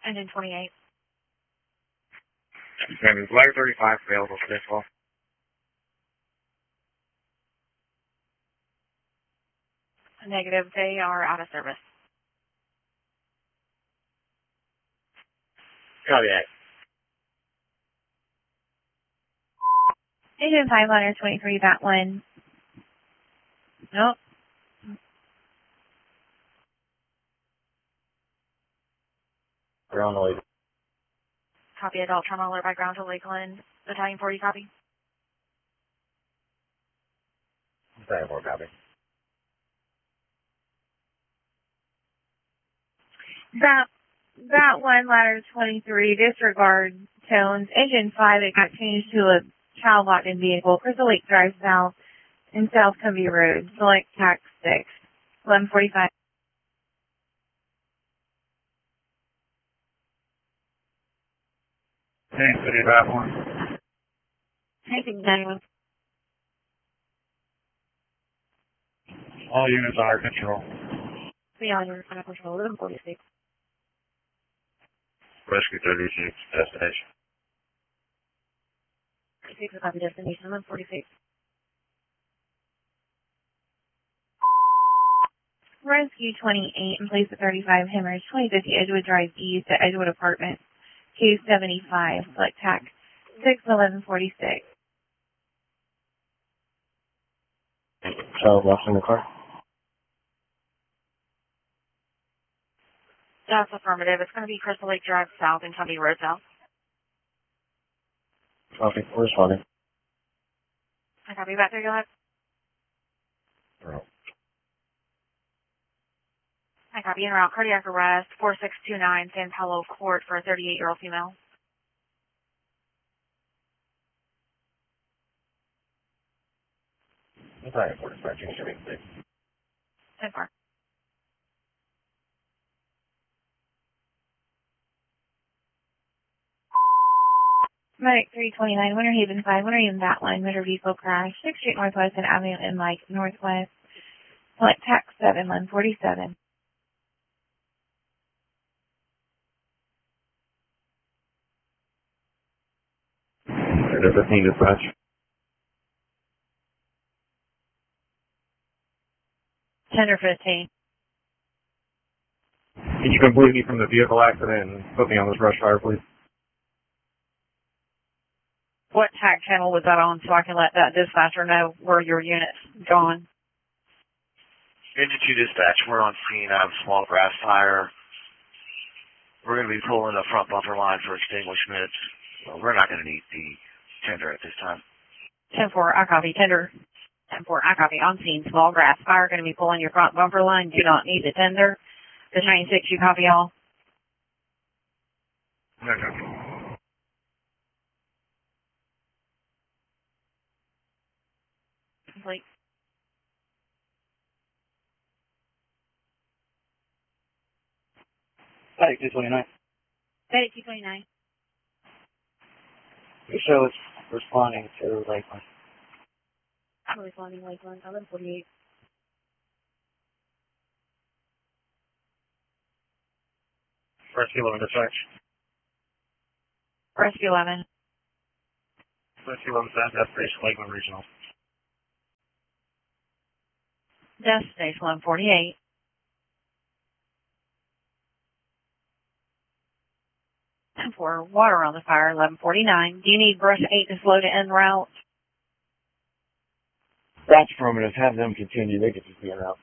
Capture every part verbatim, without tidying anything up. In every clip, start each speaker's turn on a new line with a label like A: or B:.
A: Engine twenty-eight.
B: And is Ladder thirty-five available for this call?
A: Negative, they are out of service.
B: Copy that.
C: Engine five, Ladder twenty-three, that one. Nope.
B: We're on the way.
A: Copy adult trauma alert by ground to Lakeland. Battalion forty, copy.
B: Battalion four, copy.
C: That, that one, Ladder twenty-three, disregard tones. Engine five, it got changed to a child locked in vehicle. Crystal Lake Drive South in South Covey Road. Select tax six. eleven forty-five.
B: Hey, City of Avalon.
C: Anything nine.
B: All units are control.
A: Beyond your final control, eleven forty-six.
B: Rescue thirty-six, destination.
A: forty-six, copy destination, eleven forty-six.
C: Rescue twenty-eight in place of thirty-five Hemorrhage, twenty fifty Edgewood Drive East at Edgewood Apartment, two seventy-five. Select tax six, eleven forty-six.
B: Child lost in the car?
A: That's affirmative. It's going to be Crystal Lake Drive South and Covey Road South.
B: Copy. We're responding.
A: I copy back there, go ahead.
B: No.
A: I copy en route. Cardiac arrest, four six two nine San Paulo Court for a thirty-eight-year-old female.
B: Battalion four, dispatching, shooting six.
A: ten four.
C: Medic three twenty-nine, Winter Haven five, Winter Haven that line, motor vehicle crash, sixth Street Northwest and Avenue and Mike Northwest. Select tax seven, eleven forty-seven.
B: Tender fifteen, dispatch.
A: Tender fifteen.
B: Can you complete me from the vehicle accident and put me on this rush fire, please?
A: What tack channel was that on so I can let that dispatcher know where your unit's going?
D: Engine two dispatch, we're on scene. I have a small grass fire. We're going to be pulling the front bumper line for extinguishment. Well, we're not going to need the tender at this time.
A: ten four, I copy. Tender. ten four, I copy. On scene, small grass fire. Going to be pulling your front bumper line. Do not need the tender. The ninety-six, you copy all?
B: No, no.
A: Complete.
B: Medic two twenty-nine.
A: Medic two twenty-nine.
B: The show is responding to Lakeland.
A: I'm responding Lakeland, eleven forty-eight.
B: Rescue eleven, dispatch.
A: Rescue eleven.
B: Rescue eleven, destination Lakeland Regional.
A: Destination eleven forty-eight. ten four, water on the fire, eleven forty-nine. Do you need brush eight to slow to en route?
B: That's affirmative. Have them continue. They could just be around.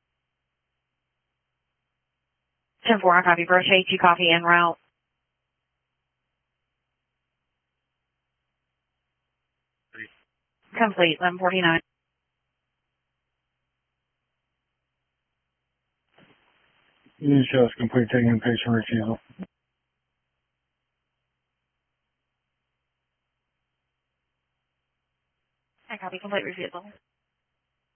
A: ten four, I copy. Brush eight, you copy en route. Complete, eleven forty-nine.
B: You show us complete taking patient refusal.
A: I copy. Complete refusal.